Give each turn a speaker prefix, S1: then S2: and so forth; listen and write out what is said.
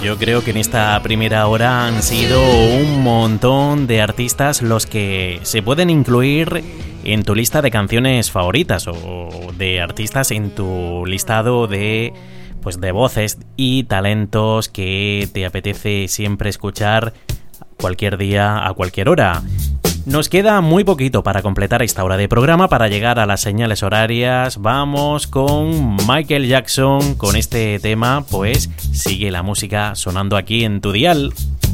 S1: yo creo que en esta primera hora han sido un montón de artistas los que se pueden incluir en tu lista de canciones favoritas o de artistas en tu listado de voces y talentos que te apetece siempre escuchar cualquier día, a cualquier hora. Nos queda muy poquito para completar esta hora de programa, para llegar a las señales horarias. Vamos con Michael Jackson, con este tema, pues sigue la música sonando aquí en tu dial.